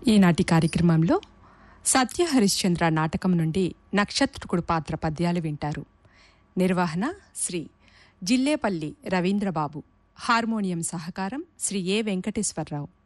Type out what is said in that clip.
ఈనాటి కార్యక్రమంలో సత్య హరిశ్చంద్ర నాటకం నుండి నక్షత్రకుడు పాత్ర పద్యాలు వింటారు. నిర్వహణ శ్రీ జిల్లేపల్లి రవీంద్రబాబు. హార్మోనియం సహకారం శ్రీ ఏ వెంకటేశ్వరరావు.